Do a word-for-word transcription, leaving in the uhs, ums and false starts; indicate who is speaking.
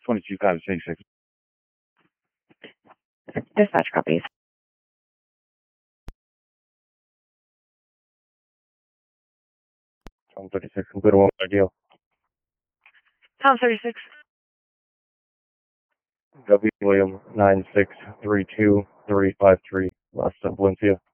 Speaker 1: twenty-two five sixty-six.
Speaker 2: Dispatch copies.
Speaker 1: Tom thirty-six, complete one ideal.
Speaker 2: Tom thirty-six.
Speaker 1: W. William nine six three two three five three, West of Valencia.